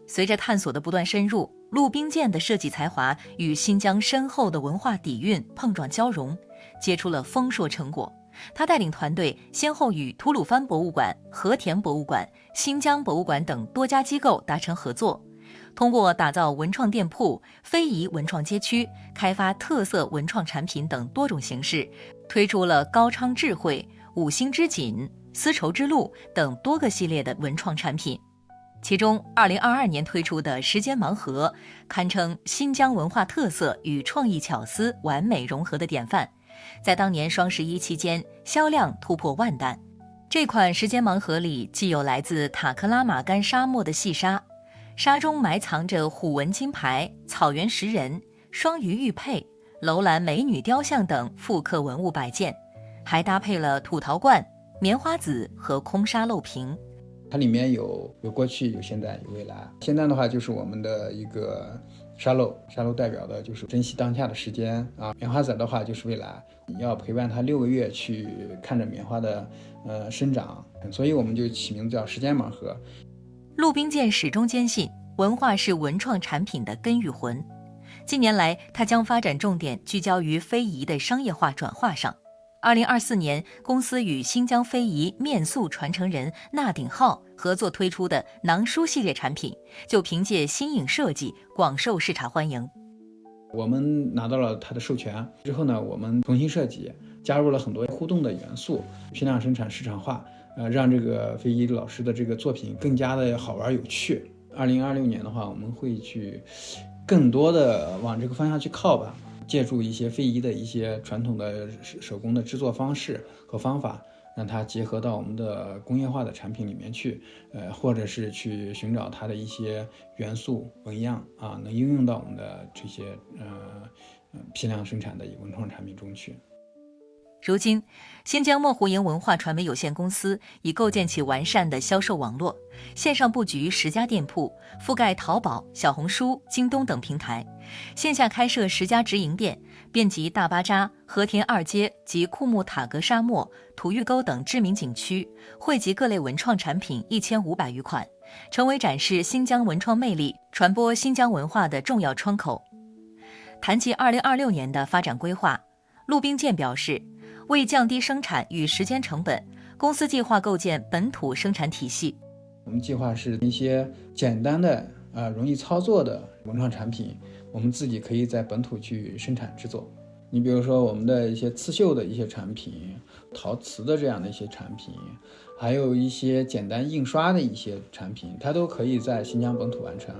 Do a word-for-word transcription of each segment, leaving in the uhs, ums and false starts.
随着探索的不断深入，陆冰剑的设计才华与新疆深厚的文化底蕴碰撞交融，结出了丰硕成果。他带领团队先后与吐鲁番博物馆、和田博物馆、新疆博物馆等多家机构达成合作，通过打造文创店铺、非遗文创街区、开发特色文创产品等多种形式，推出了高昌智慧、五星之锦、丝绸之路等多个系列的文创产品。其中二零二二年推出的时间盲盒堪称新疆文化特色与创意巧思完美融合的典范，在当年双十一期间销量突破万单。这款时间盲盒里既有来自塔克拉玛干沙漠的细沙，沙中埋藏着虎纹金牌、草原石人、双鱼玉佩、楼兰美女雕像等复刻文物百件，还搭配了土陶罐、棉花籽和空沙漏瓶。 它里面有有过去、有现在、有未来。现在的话就是我们的一个沙漏，沙漏代表的就是珍惜当下的时间啊。棉花籽的话就是未来，你要陪伴它六个月去看着棉花的呃生长，所以我们就起名字叫时间盲盒。 陆冰剑始终坚信文化是文创产品的根与魂。近年来，他将发展重点聚焦于非遗的商业化转化上。二零二四年，公司与新疆非遗面塑传承人纳鼎浩合作推出的囊书系列产品，就凭借新颖设计广受市场欢迎。 我们拿到了它的授权之后呢，我们重新设计，加入了很多互动的元素，批量生产市场化，呃，让这个非遗老师的这个作品更加的好玩有趣。二零二六年的话，我们会去更多的往这个方向去靠吧。借助一些非遗的一些传统的手工的制作方式和方法，让它结合到我们的工业化的产品里面去，呃，或者是去寻找它的一些元素纹样啊，能应用到我们的这些呃批量生产的文创产品中去。 如今，新疆墨湖营文化传媒有限公司已构建起完善的销售网络，线上布局十家店铺，覆盖淘宝、小红书、京东等平台；线下开设十家直营店，遍及大巴扎、和田二街及库木塔格沙漠、土峪沟等知名景区，汇集各类文创产品一千五百余款，成为展示新疆文创魅力、传播新疆文化的重要窗口。谈及二零二六年的发展规划，陆冰剑表示，为降低生产与时间成本，公司计划构建本土生产体系。 我们计划是一些简单的、呃容易操作的文创产品，我们自己可以在本土去生产制作。你比如说我们的一些刺绣的一些产品、陶瓷的这样的一些产品，还有一些简单印刷的一些产品，它都可以在新疆本土完成。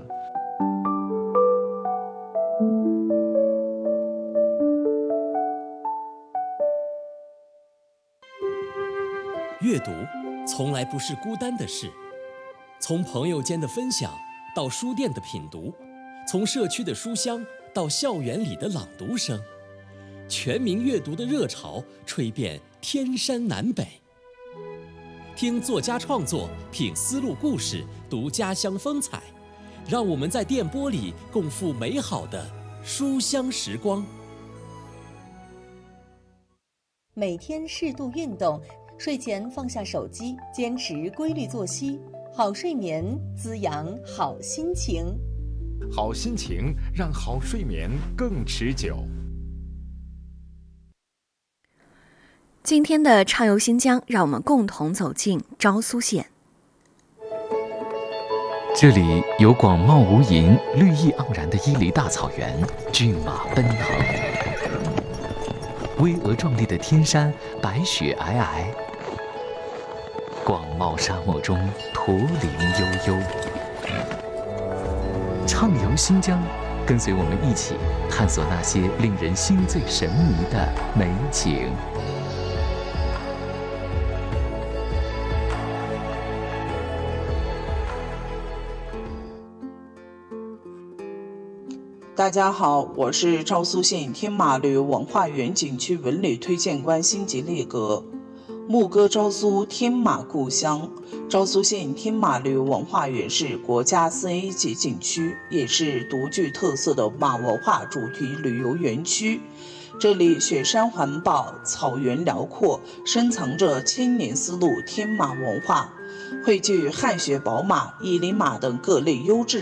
阅读从来不是孤单的事，从朋友间的分享到书店的品读，从社区的书香到校园里的朗读声，全民阅读的热潮吹遍天山南北。听作家创作，品丝路故事，读家乡风采，让我们在电波里共赴美好的书香时光。 每天适度运动，睡前放下手机，坚持规律作息，好睡眠滋养好心情， 好心情让好睡眠更持久。 今天的畅游新疆，让我们共同走进昭苏县。 这里有广袤无垠、绿意盎然的伊犁大草原，骏马奔腾；巍峨壮丽的天山，白雪皑皑。广袤沙漠中，驼铃悠悠。畅游新疆，跟随我们一起探索那些令人心醉神迷的美景。 大家好，我是昭苏县天马旅文化园景区文旅推荐官辛吉列格。牧歌昭苏天马故乡，昭苏县天马旅文化园是国家 四 A 级景区，也是独具特色的马文化主题旅游园区。这里雪山环抱，草原辽阔，深藏着千年丝路天马文化，汇聚汗血宝马、伊犁马等各类优质